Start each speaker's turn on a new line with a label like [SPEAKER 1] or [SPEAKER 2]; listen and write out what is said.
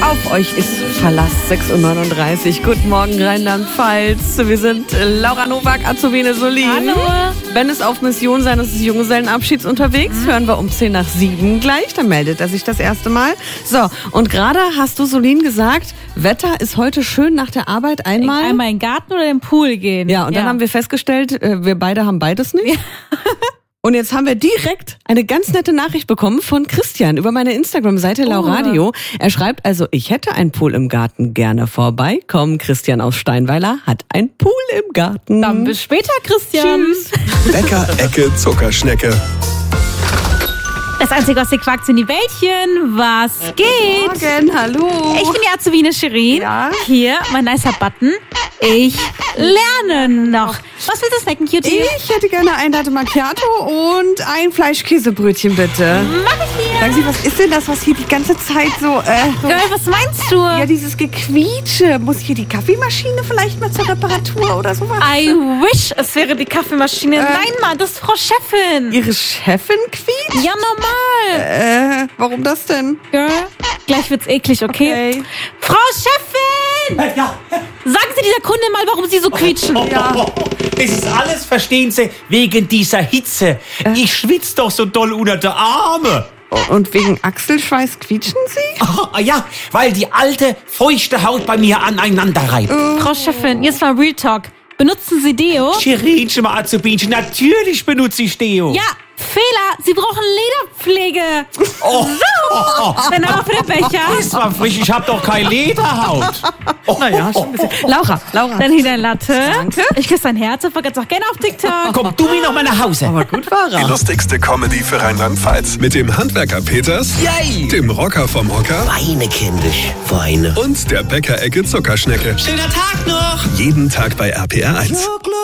[SPEAKER 1] Auf euch ist Verlass, 6:39 Uhr. Guten Morgen, Rheinland-Pfalz. Wir sind Laura Nowak, Azubine Solin.
[SPEAKER 2] Hallo.
[SPEAKER 1] Ben ist auf Mission seines Junggesellenabschieds unterwegs. Hören wir um 6:10 gleich. Da meldet er sich das erste Mal. So, und gerade hast du, Solin, gesagt, Wetter ist heute schön nach der Arbeit einmal
[SPEAKER 2] in den Garten oder in den Pool gehen.
[SPEAKER 1] Ja, und dann haben wir festgestellt, wir beide haben beides nicht. Ja. Und jetzt haben wir direkt eine ganz nette Nachricht bekommen von Christian über meine Instagram-Seite Lauradio. Er schreibt also, ich hätte einen Pool im Garten, gerne vorbeikommen. Christian aus Steinweiler hat einen Pool im Garten.
[SPEAKER 2] Dann bis später, Christian.
[SPEAKER 1] Tschüss.
[SPEAKER 3] Bäcker Ecke Zuckerschnecke.
[SPEAKER 2] Das einzige, was ihr quakt, sind die Bällchen. Was geht?
[SPEAKER 1] Morgen, hallo.
[SPEAKER 2] Ich bin die Azubine Shirin.
[SPEAKER 1] Ja.
[SPEAKER 2] Hier, mein nicer Button. Ich lerne noch. Was willst du snacken, Cutie?
[SPEAKER 1] Ich hätte gerne ein Latte Macchiato und ein Fleischkäsebrötchen, bitte.
[SPEAKER 2] Mach ich hier.
[SPEAKER 1] Sagen Sie, was ist denn das, was hier die ganze Zeit so...
[SPEAKER 2] Girl, was meinst du?
[SPEAKER 1] Ja, dieses Gequietsche. Muss hier die Kaffeemaschine vielleicht mal zur Reparatur oder sowas?
[SPEAKER 2] I wish, es wäre die Kaffeemaschine. Nein, Mann, das ist Frau Chefin.
[SPEAKER 1] Ihre Chefin quietscht?
[SPEAKER 2] Ja, normal.
[SPEAKER 1] Warum das denn?
[SPEAKER 2] Girl, gleich wird's eklig, okay? Frau Chefin!
[SPEAKER 4] Ja.
[SPEAKER 2] Sagen Sie dieser Kundin mal, warum Sie so quietschen.
[SPEAKER 4] Es ist alles, verstehen Sie, wegen dieser Hitze. Ich schwitze doch so doll unter der Arme.
[SPEAKER 1] Und wegen Achselschweiß quietschen Sie?
[SPEAKER 4] Ja, weil die alte, feuchte Haut bei mir aneinander reibt.
[SPEAKER 2] Frau Chefin, jetzt mal Real Talk. Benutzen Sie Deo?
[SPEAKER 4] Shirinchen, mal Azubinchen, natürlich benutze ich Deo.
[SPEAKER 2] Ja, Fehler. Sie brauchen Lederpflege.
[SPEAKER 4] Oh.
[SPEAKER 2] Dann aber für den Becher.
[SPEAKER 4] Das war frisch, ich hab doch keine Lederhaut.
[SPEAKER 1] Naja, schon ein bisschen. Laura.
[SPEAKER 2] Dann hier dein Latte.
[SPEAKER 1] Danke.
[SPEAKER 2] Ich küsse dein Herz und vergesse auch gerne auf TikTok.
[SPEAKER 4] Komm du mir noch mal nach Hause.
[SPEAKER 1] Aber gut war
[SPEAKER 3] Die
[SPEAKER 1] er.
[SPEAKER 3] lustigste Comedy für Rheinland-Pfalz. Mit dem Handwerker Peters,
[SPEAKER 4] Yay.
[SPEAKER 3] dem Rocker vom Hocker
[SPEAKER 5] Weine, kindisch, Weine.
[SPEAKER 3] und der Bäcker Ecke Zuckerschnecke.
[SPEAKER 4] Schöner Tag noch.
[SPEAKER 3] Jeden Tag bei RPR 1.